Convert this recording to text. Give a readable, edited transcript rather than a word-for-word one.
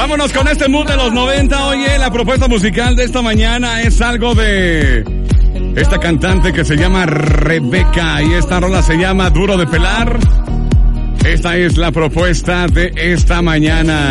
Vámonos con este mood de los 90. Oye, la propuesta musical de esta mañana es algo de esta cantante que se llama Rebeca y esta rola se llama Duro de Pelar. Esta es la propuesta de esta mañana.